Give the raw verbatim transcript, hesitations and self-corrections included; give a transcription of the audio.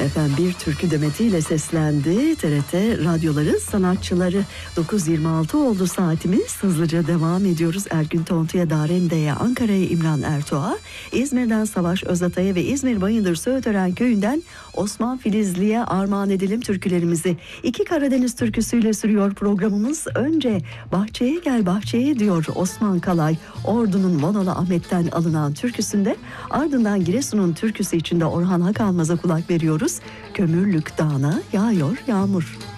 Efendim bir türkü demetiyle seslendi T R T radyoların sanatçıları. dokuz yirmi altı oldu saatimiz. Hızlıca devam ediyoruz. Ergün Tontu'ya, Darende'ye, Ankara'ya İmran Ertuğ'a, İzmir'den Savaş Özatay'a ve İzmir Bayındır Söğütören Köyü'nden Osman Filizli'ye armağan edelim türkülerimizi. İki Karadeniz türküsüyle sürüyor programımız. Önce Bahçeye Gel Bahçeye diyor Osman Kalay, Ordu'nun Vanalı Ahmet'ten alınan türküsünde. Ardından Giresun'un türküsü içinde Orhan Hakalmaz'a kulak veriyoruz. Kömürlük Dağı'na yağıyor yağmur.